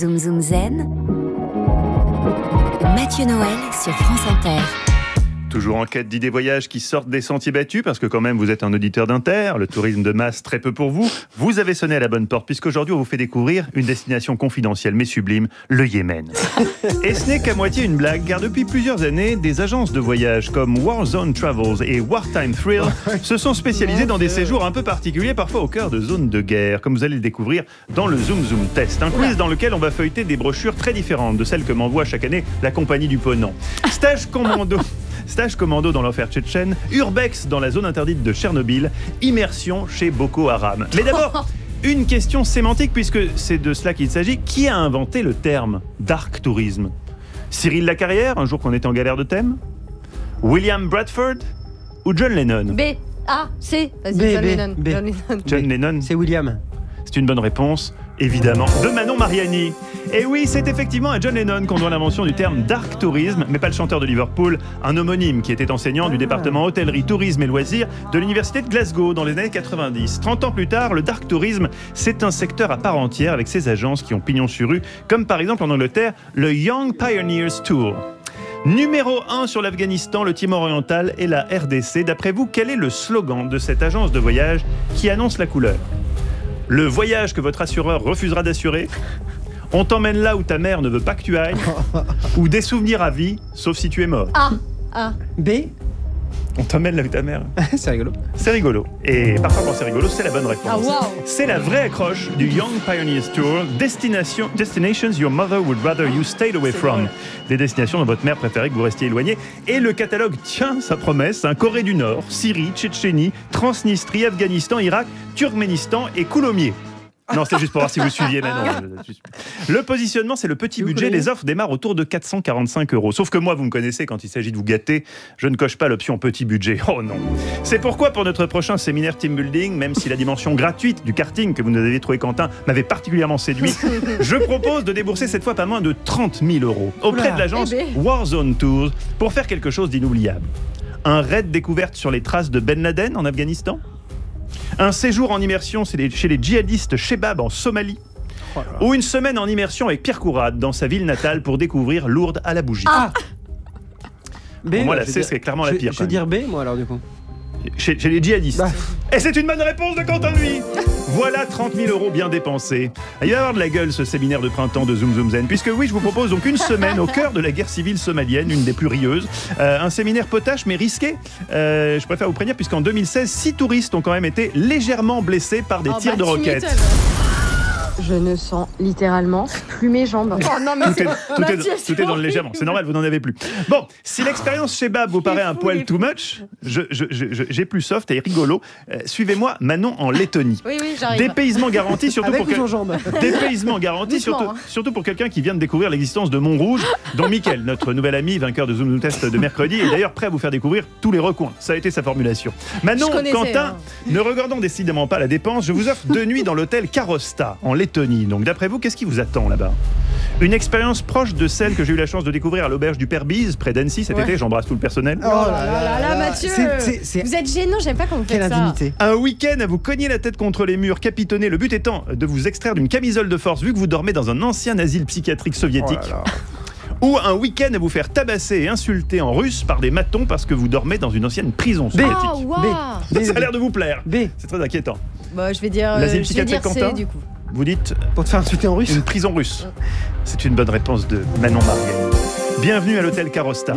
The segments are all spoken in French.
Zoom Zoom Zen, Mathieu Noël sur France Inter. Toujours en quête d'idées voyages qui sortent des sentiers battus, parce que quand même vous êtes un auditeur d'Inter, le tourisme de masse très peu pour vous. Vous avez sonné à la bonne porte, puisqu'aujourd'hui on vous fait découvrir une destination confidentielle mais sublime, le Yémen. Et ce n'est qu'à moitié une blague, car depuis plusieurs années, des agences de voyage comme Warzone Travels et Wartime Thrill se sont spécialisées dans des séjours un peu particuliers, parfois au cœur de zones de guerre, comme vous allez le découvrir dans le Zoom Zoom Test, un quiz dans lequel on va feuilleter des brochures très différentes de celles que m'envoie chaque année la compagnie du Ponant. Stage commando dans l'enfer tchétchène, urbex dans la zone interdite de Tchernobyl, immersion chez Boko Haram. Mais d'abord, une question sémantique, puisque c'est de cela qu'il s'agit. Qui a inventé le terme dark tourisme ? Cyril Lacarrière, un jour qu'on était en galère de thème ? William Bradford ou John Lennon ? B. A. C. Vas-y, B, John B, Lennon. B. John Lennon. John Lennon, C'est William. c'est une bonne réponse, évidemment, de Manon Mariani. Et oui, c'est effectivement à John Lennon qu'on doit l'invention du terme dark tourisme, mais pas le chanteur de Liverpool, un homonyme qui était enseignant du département hôtellerie, tourisme et loisirs de l'université de Glasgow dans les années 90. 30 ans plus tard, le dark tourisme, c'est un secteur à part entière avec ses agences qui ont pignon sur rue, comme par exemple en Angleterre, le Young Pioneers Tour. Numéro 1 sur l'Afghanistan, le Timor oriental et la RDC. D'après vous, quel est le slogan de cette agence de voyage qui annonce la couleur ? Le voyage que votre assureur refusera d'assurer ? On t'emmène là où ta mère ne veut pas que tu ailles ? Ou des souvenirs à vie, sauf si tu es mort ? A. B. On t'emmène là où ta mère. C'est rigolo. C'est rigolo. Et parfois quand c'est rigolo, c'est la bonne réponse. Ah, wow. C'est la vraie accroche du Young Pioneers Tour, Destinations Your Mother Would Rather You Stayed Away From. Des destinations dont votre mère préférait que vous restiez éloigné. Et le catalogue tient sa promesse, Corée du Nord, Syrie, Tchétchénie, Transnistrie, Afghanistan, Irak, Turkménistan et Coulommiers. Non, c'était juste pour voir si vous suiviez, mais non. Le positionnement, c'est le petit budget. Les offres démarrent autour de 445 €. Sauf que moi, vous me connaissez, quand il s'agit de vous gâter, je ne coche pas l'option petit budget. Oh non. C'est pourquoi, pour notre prochain séminaire team building, même si la dimension gratuite du karting que vous nous avez trouvé, Quentin, m'avait particulièrement séduit, je propose de débourser cette fois pas moins de 30 000 € auprès de l'agence Warzone Tours pour faire quelque chose d'inoubliable. Un raid découverte sur les traces de Ben Laden en Afghanistan ? Un séjour en immersion chez les djihadistes Shebab en Somalie, ou une semaine en immersion avec Pierre Courade dans sa ville natale pour découvrir Lourdes à la bougie. B. Pour moi, la C serait clairement la pire. Je vais dire B, moi, alors, du coup. Chez les djihadistes. Bah. Et c'est une bonne réponse de Quentin, lui. Voilà 30 000 € bien dépensés. Il va y avoir de la gueule, ce séminaire de printemps de Zoom Zoom Zen, puisque oui, je vous propose donc une semaine au cœur de la guerre civile somalienne, une des plus rieuses. Un séminaire potache, mais risqué. Je préfère vous prévenir, puisqu'en 2016, 6 touristes ont quand même été légèrement blessés par des tirs de roquettes. Je ne sens littéralement plus mes jambes. Oh non, mais Tout est dans le légèrement. C'est normal, vous n'en avez plus. Bon, si l'expérience chez Bab vous paraît un poil too much, j'ai plus soft et rigolo. Suivez-moi, Manon, en Lettonie. Oui, j'arrive. Dépaysement garanti, surtout Avec pour ou sans jambes. Dépaysement garanti, Doucement, surtout pour quelqu'un qui vient de découvrir l'existence de Montrouge, dont Mickaël, notre nouvel ami, vainqueur de Zoom Zoom Test de mercredi, est d'ailleurs prêt à vous faire découvrir tous les recoins. Ça a été sa formulation. Manon, Quentin, ne regardons décidément pas la dépense. Je vous offre 2 nuits dans l'hôtel Karosta, en Lettonie. Donc d'après vous, qu'est-ce qui vous attend là-bas ? Une expérience proche de celle que j'ai eu la chance de découvrir à l'auberge du Père Bise, près d'Annecy cet été. J'embrasse tout le personnel. Oh là là, Mathieu. C'est Vous êtes gênant, j'aime pas quand vous faites quelle ça. intimité. Un week-end à vous cogner la tête contre les murs, capitonner, le but étant de vous extraire d'une camisole de force vu que vous dormez dans un ancien asile psychiatrique soviétique. Ou un week-end à vous faire tabasser et insulter en russe par des matons parce que vous dormez dans une ancienne prison soviétique. Ah, wow. Ça a l'air de vous plaire. B. C'est très inquiétant. Bah, je vais dire L'asile C, Quentin du coup. Vous dites Pour te faire insulter en russe. une prison russe. C'est une bonne réponse de Manon Marguerite. Bienvenue à l'hôtel Karosta.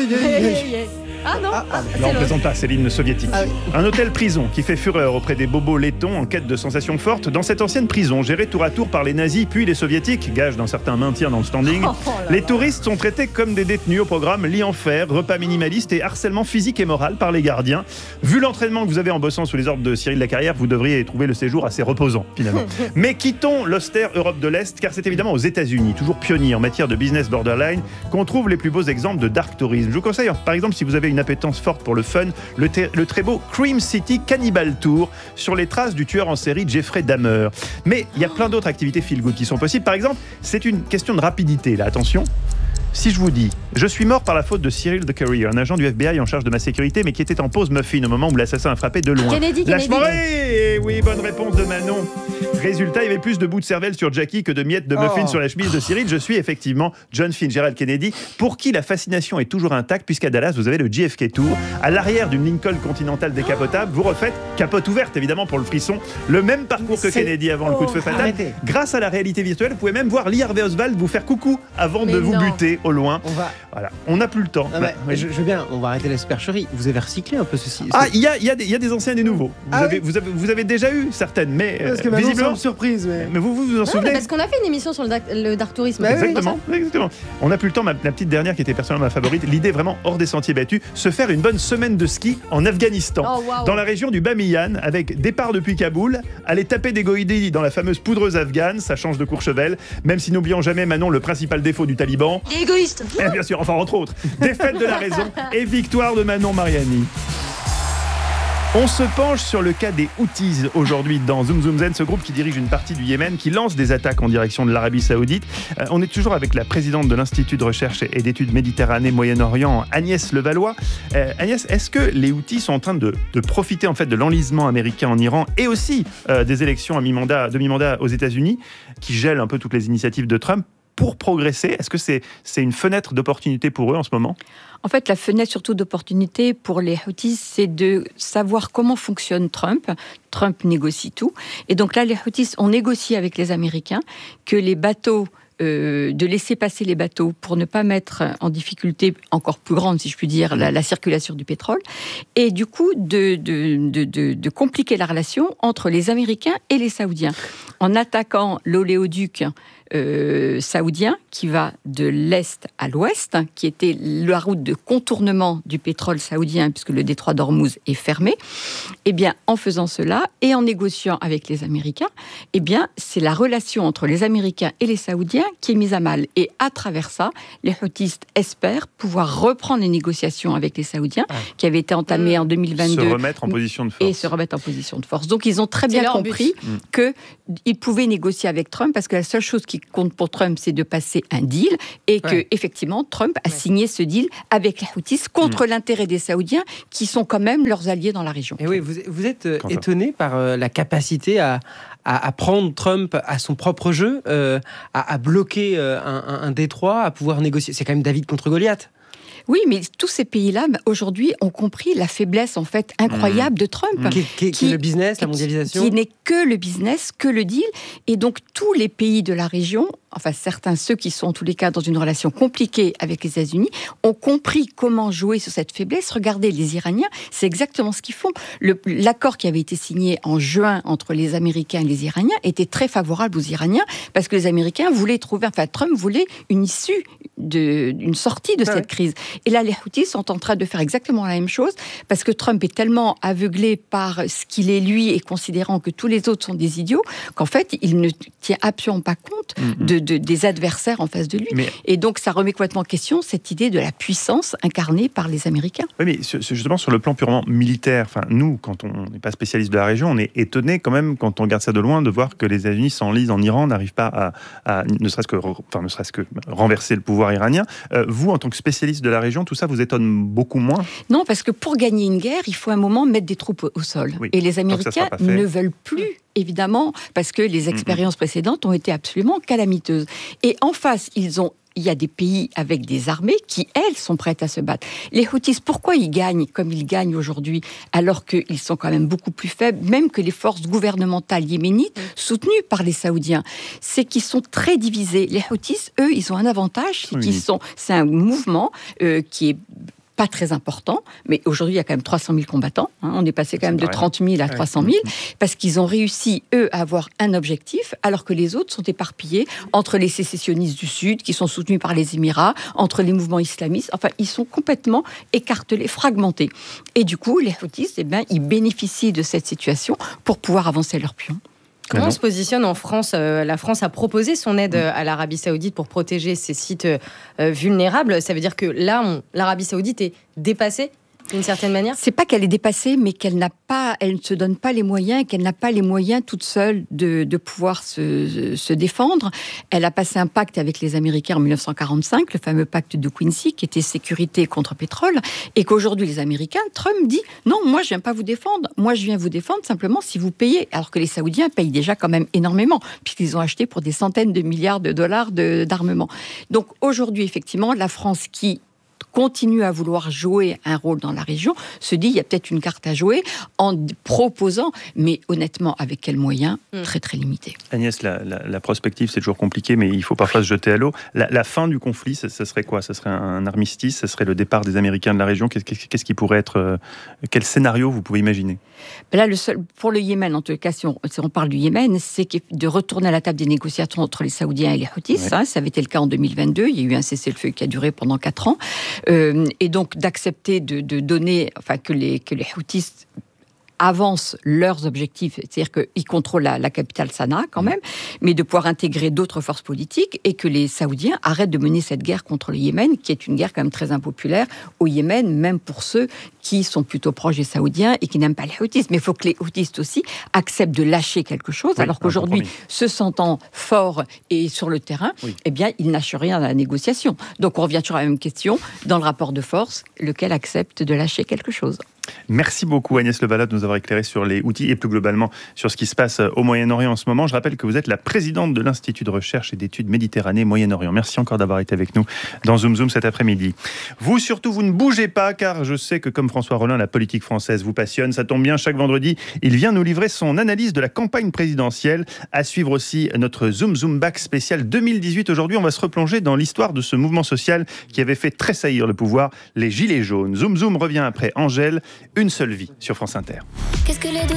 Ah non, Alors on ne présente pas, c'est l'hymne soviétique. Un hôtel-prison qui fait fureur auprès des bobos lettons en quête de sensations fortes dans cette ancienne prison gérée tour à tour par les nazis puis les soviétiques, gage d'un certain maintien dans le standing. Les touristes sont traités comme des détenus au programme lit en fer, repas minimaliste et harcèlement physique et moral par les gardiens. Vu l'entraînement que vous avez en bossant sous les ordres de Cyril Lacarrière, vous devriez trouver le séjour assez reposant finalement. Mais quittons l'austère Europe de l'Est, car c'est évidemment aux États-Unis, toujours pionnier en matière de business borderline, qu'on trouve les plus beaux exemples de dark tourisme. Je vous conseille, par exemple, si vous avez une appétence forte pour le fun, le très beau Cream City Cannibal Tour sur les traces du tueur en série Jeffrey Dahmer. Mais il y a plein d'autres activités feel good qui sont possibles. Par exemple, c'est une question de rapidité là, attention. Si je vous dis, je suis mort par la faute de Cyril the Courier, un agent du FBI en charge de ma sécurité, mais qui était en pause muffin au moment où l'assassin a frappé de loin. Kennedy. Lâche-moi. Oui, bonne réponse de Manon. Résultat, il y avait plus de bouts de cervelle sur Jackie que de miettes de muffin sur la chemise de Cyril. Je suis effectivement John Fitzgerald Kennedy, pour qui la fascination est toujours intacte, puisqu'à Dallas, vous avez le JFK Tour. À l'arrière d'une Lincoln Continental décapotable, vous refaites, capote ouverte évidemment pour le frisson, le même parcours que Kennedy avant le coup de feu fatal. Arrêtez. Grâce à la réalité virtuelle, vous pouvez même voir Lee Harvey Oswald vous faire coucou avant de vous non. buter au loin. Voilà. On n'a plus le temps. Non, mais je veux bien, on va arrêter la supercherie. Vous avez recyclé un peu ceci. Ah, il y a des anciens et des nouveaux. Ah Vous avez déjà eu certaines, mais Parce que maintenant, visiblement. c'est une surprise. Mais vous en Non, souvenez mais parce qu'on a fait une émission sur le dark tourisme. Bah oui. Exactement. On n'a plus le temps. La petite dernière qui était personnellement ma favorite. L'idée vraiment hors des sentiers battus, se faire une bonne semaine de ski en Afghanistan, Oh, wow. dans la région du Bamiyan, avec départ depuis Kaboul, aller taper des goïdis dans la fameuse poudreuse afghane. Ça change de Courchevel. Même si n'oublions jamais, Manon, le principal défaut du Taliban. Égoïste. Bien sûr, enfin entre autres, défaite de la raison et victoire de Manon Mariani. On se penche sur le cas des Houthis aujourd'hui dans Zoom Zoom Zen, ce groupe qui dirige une partie du Yémen, qui lance des attaques en direction de l'Arabie Saoudite. On est toujours avec la présidente de l'Institut de recherche et d'études Méditerranée-Moyen-Orient, Agnès Levallois. Agnès, est-ce que les Houthis sont en train de profiter en fait de l'enlisement américain en Iran et aussi des élections à demi-mandat aux États-Unis, qui gèlent un peu toutes les initiatives de Trump, pour progresser? Est-ce que c'est une fenêtre d'opportunité pour eux en ce moment? En fait, la fenêtre surtout d'opportunité pour les Houthis, c'est de savoir comment fonctionne Trump. Trump négocie tout. Et donc là, les Houthis ont négocié avec les Américains que les bateaux, de laisser passer les bateaux pour ne pas mettre en encore plus grande, si je puis dire, la circulation du pétrole, et du coup de compliquer la relation entre les Américains et les Saoudiens, en attaquant l'oléoduc saoudien qui va de l'est à l'ouest, qui était la route de contournement du pétrole saoudien puisque le détroit d'Ormuz est fermé. Eh bien, en faisant cela et en négociant avec les Américains, eh bien, c'est la relation entre les Américains et les Saoudiens qui est mise à mal. Et à travers ça, les Houthis espèrent pouvoir reprendre les négociations avec les Saoudiens qui avaient été entamées en 2022. Se remettre en position de force. Et se remettre en position de force. Donc, ils ont très bien compris qu'ils pouvaient négocier avec Trump parce que la seule chose qui compte pour Trump, c'est de passer un deal et que, effectivement, Trump a signé ce deal avec les Houthis contre l'intérêt des Saoudiens qui sont quand même leurs alliés dans la région. Et oui, vous êtes étonné par la capacité à prendre Trump à son propre jeu, à bloquer un détroit, à pouvoir négocier. C'est quand même David contre Goliath. Oui, mais tous ces pays-là, aujourd'hui, ont compris la faiblesse, en fait, incroyable de Trump. Qui est le business, la mondialisation. Qui n'est que le business, que le deal. Et donc, tous les pays de la région, enfin certains, ceux qui sont en tous les cas dans une relation compliquée avec les États-Unis, ont compris comment jouer sur cette faiblesse. Regardez, les Iraniens, c'est exactement ce qu'ils font. L'accord qui avait été signé en juin entre les Américains et les Iraniens était très favorable aux Iraniens parce que les Américains voulaient Trump voulait une issue, une sortie de cette crise. Et là, les Houthis sont en train de faire exactement la même chose parce que Trump est tellement aveuglé par ce qu'il est lui et considérant que tous les autres sont des idiots qu'en fait, il ne tient absolument pas compte des adversaires en face de lui. Et donc, ça remet complètement en question cette idée de la puissance incarnée par les Américains. Oui, mais justement, sur le plan purement militaire, nous, quand on n'est pas spécialiste de la région, on est étonné quand même, quand on regarde ça de loin, de voir que les États-Unis s'enlisent en Iran, n'arrivent pas à ne serait-ce que renverser le pouvoir iranien. Vous, en tant que spécialiste de la région, tout ça vous étonne beaucoup moins? Non, parce que pour gagner une guerre, il faut à un moment mettre des troupes au sol. Oui. Et les Américains ne veulent plus, évidemment, parce que les expériences précédentes ont été absolument calamiteuses. Et en face, il y a des pays avec des armées qui, elles, sont prêtes à se battre. Les Houthis, pourquoi ils gagnent comme ils gagnent aujourd'hui, alors qu'ils sont quand même beaucoup plus faibles, même que les forces gouvernementales yéménites, soutenues par les Saoudiens? C'est qu'ils sont très divisés. Les Houthis, eux, ils ont un avantage, c'est un mouvement qui est pas très important, mais aujourd'hui, il y a quand même 300 000 combattants. On est passé quand même de 30 000 à 300 000, parce qu'ils ont réussi, eux, à avoir un objectif, alors que les autres sont éparpillés entre les sécessionnistes du Sud, qui sont soutenus par les Émirats, entre les mouvements islamistes. Enfin, ils sont complètement écartelés, fragmentés. Et du coup, les Houthis, ils bénéficient de cette situation pour pouvoir avancer leurs pions. Comment on se positionne en France? La France a proposé son aide à l'Arabie Saoudite pour protéger ses sites vulnérables. Ça veut dire que là, l'Arabie Saoudite est dépassée d'une certaine manière. C'est pas qu'elle est dépassée, mais elle ne se donne pas les moyens, et qu'elle n'a pas les moyens toute seule de pouvoir se défendre. Elle a passé un pacte avec les Américains en 1945, le fameux pacte de Quincy, qui était sécurité contre pétrole, et qu'aujourd'hui les Américains, Trump dit non, moi je viens pas vous défendre, moi je viens vous défendre simplement si vous payez, alors que les Saoudiens payent déjà quand même énormément, puisqu'ils ont acheté pour des centaines de milliards de dollars d'armement. Donc aujourd'hui, effectivement, la France qui continue à vouloir jouer un rôle dans la région, se dit il y a peut-être une carte à jouer en proposant, mais honnêtement, avec quels moyens? Très très limités. Agnès, la prospective, c'est toujours compliqué, mais il faut parfois se jeter à l'eau. La fin du conflit, ça serait quoi? Ça serait un armistice? Ça serait le départ des Américains de la région? Qu'est-ce qui pourrait être... quel scénario vous pouvez imaginer? Là, pour le Yémen, en tout cas, si on parle du Yémen, c'est de retourner à la table des négociations entre les Saoudiens et les Houthis. Ouais. Ça avait été le cas en 2022. Il y a eu un cessez-le-feu qui a duré pendant 4 ans. Et donc d'accepter de donner, enfin que les Houthis avancent leurs objectifs, c'est-à-dire qu'ils contrôlent la capitale Sanaa quand même, mais de pouvoir intégrer d'autres forces politiques et que les Saoudiens arrêtent de mener cette guerre contre le Yémen, qui est une guerre quand même très impopulaire au Yémen, même pour ceux qui sont plutôt proches des Saoudiens et qui n'aiment pas les Houthis. Mais il faut que les Houthis aussi acceptent de lâcher quelque chose, alors qu'aujourd'hui, se sentant forts et sur le terrain, eh bien, ils lâchent rien à la négociation. Donc on revient toujours à la même question, dans le rapport de force, lequel accepte de lâcher quelque chose. Merci beaucoup Agnès Levalade de nous avoir éclairé sur les Houthis et plus globalement sur ce qui se passe au Moyen-Orient en ce moment. Je rappelle que vous êtes la présidente de l'Institut de recherche et d'études Méditerranée-Moyen-Orient. Merci encore d'avoir été avec nous dans Zoom Zoom cet après-midi. Vous surtout, vous ne bougez pas car je sais que comme François Rollin, la politique française vous passionne. Ça tombe bien, chaque vendredi, il vient nous livrer son analyse de la campagne présidentielle. À suivre aussi notre Zoom Zoom Back spécial 2018. Aujourd'hui, on va se replonger dans l'histoire de ce mouvement social qui avait fait tressaillir le pouvoir, les Gilets jaunes. Zoom Zoom revient après Angèle. Une seule vie sur France Inter.